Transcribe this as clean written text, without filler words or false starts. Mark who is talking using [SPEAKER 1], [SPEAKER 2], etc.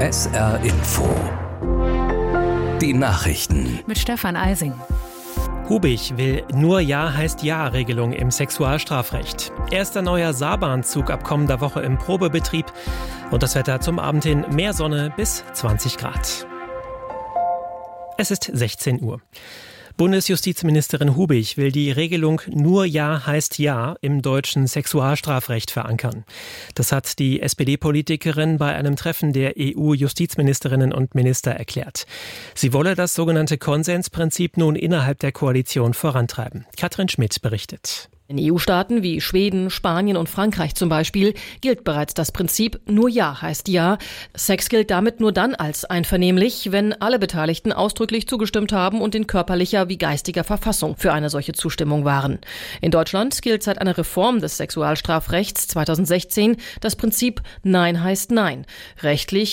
[SPEAKER 1] SR Info. Die Nachrichten.
[SPEAKER 2] Mit Stefan Eising.
[SPEAKER 3] Hubig will Nur Ja heißt Ja-Regelung im Sexualstrafrecht. Erster neuer Saarbahnzug ab kommender Woche im Probebetrieb. Und das Wetter zum Abend hin: mehr Sonne bis 20 Grad. Es ist 16 Uhr. Bundesjustizministerin Hubig will die Regelung Nur Ja heißt Ja im deutschen Sexualstrafrecht verankern. Das hat die SPD-Politikerin bei einem Treffen der EU-Justizministerinnen und Minister erklärt. Sie wolle das sogenannte Konsensprinzip nun innerhalb der Koalition vorantreiben. Katrin Schmidt berichtet.
[SPEAKER 4] In EU-Staaten wie Schweden, Spanien und Frankreich zum Beispiel gilt bereits das Prinzip Nur Ja heißt Ja. Sex gilt damit nur dann als einvernehmlich, wenn alle Beteiligten ausdrücklich zugestimmt haben und in körperlicher wie geistiger Verfassung für eine solche Zustimmung waren. In Deutschland gilt seit einer Reform des Sexualstrafrechts 2016 das Prinzip Nein heißt Nein. Rechtlich